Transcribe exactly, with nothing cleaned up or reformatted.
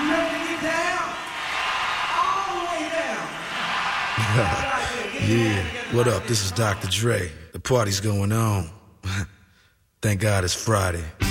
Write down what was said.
You ready to get down? All the way down. Yeah, what up? This is Doctor Dre. The party's going on. Thank God it's Friday.